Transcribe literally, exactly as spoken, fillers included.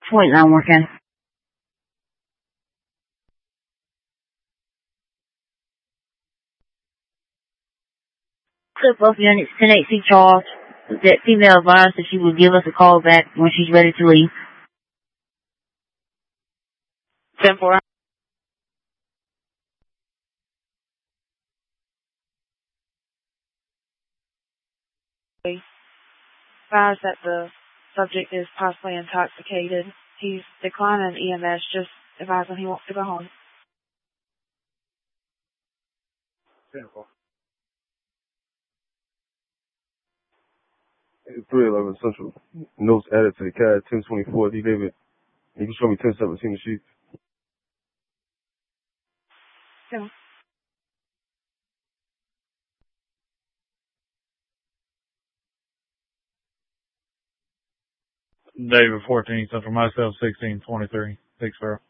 twenty-nine working. Took both units, ten eight C charge. That female advised that she would give us a call back when she's ready to leave. ten four. Advised that the subject is possibly intoxicated. He's declining E M S, just advising he wants to go home. three eleven Central. Notes added to the C A D ten twenty-four. D. David, you can show me ten seventeen the sheet. Yeah. David fourteen Central, myself sixteen twenty-three, six zero.